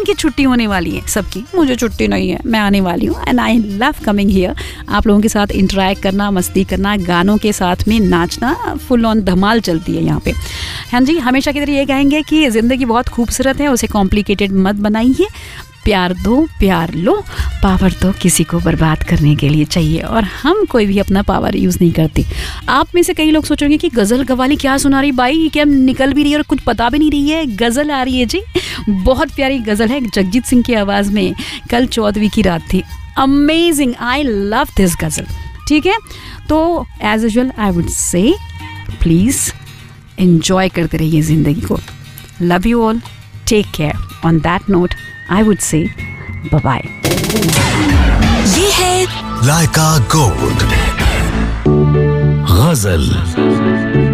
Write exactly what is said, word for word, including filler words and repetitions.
की छुट्टी होने वाली है सबकी, मुझे छुट्टी नहीं है, मैं आने वाली हूँ and I love coming here. आप लोगों के साथ इंटरेक्ट करना, मस्ती करना, गानों के साथ में नाचना, फुल ऑन धमाल चलती है यहाँ पे। हाँ जी, हमेशा की तरह ये कहेंगे कि ज़िंदगी बहुत खूबसूरत है, उसे कॉम्प्लिकेटेड मत बनाइए। प्यार दो, प्यार लो, पावर तो किसी को बर्बाद करने के लिए चाहिए और हम कोई भी अपना पावर यूज़ नहीं करते। आप में से कई लोग सोचेंगे कि गज़ल कव्वाली क्या सुना रही बाई, क्या निकल भी रही है और कुछ पता भी नहीं रही है। गज़ल आ रही है जी, बहुत प्यारी गज़ल है जगजीत सिंह की आवाज़ में, कल चौदहवीं की रात थी। अमेजिंग, आई लव दिस गज़ल। ठीक है, तो as usual I would say please enjoy करते रहिए ज़िंदगी को। Love you all, take care. On that note I would say bye bye. ये है लाइका गोल्ड गजल।